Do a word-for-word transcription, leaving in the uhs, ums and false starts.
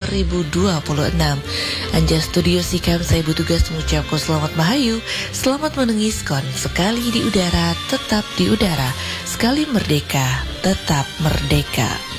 ribu dua puluh enam. Anja Studio Sikam, saya bertugas mengucapkan selamat mahayu, selamat menengiskon, sekali di udara, tetap di udara, sekali merdeka, tetap merdeka.